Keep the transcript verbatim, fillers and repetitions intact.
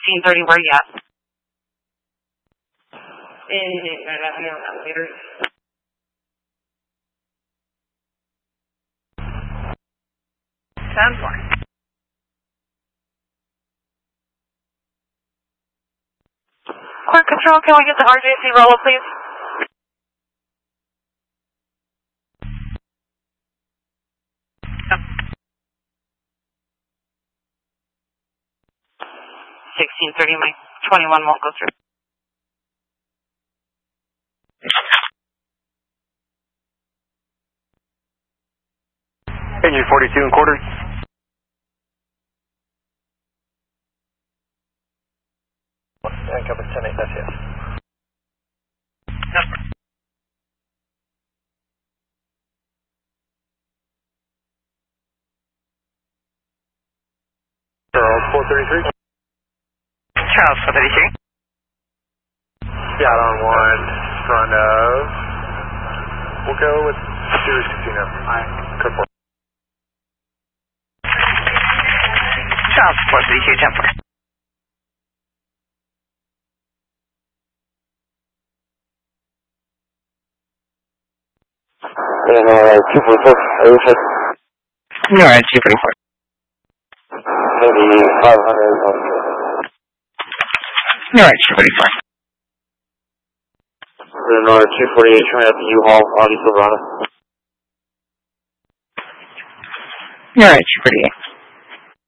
sixteen thirty, where you at? Later. ten four. Court control, can we get the R J C roll-up, please? sixteen thirty, my twenty-one won't go through. Engine forty-two and quarter. Cover ten eight, that's yes. Charles four thirty-three. Charles four thirty-three. Got on one front of. We'll go with Series Casino. Alright, code four. Charles four thirty-three, ten four. And uh, two forty-four, are you okay? You're at two forty-four. Maybe five hundred. You're at two forty-four. Another two forty-eight coming up to U-Haul, Audi Silverado. You're at two forty-eight.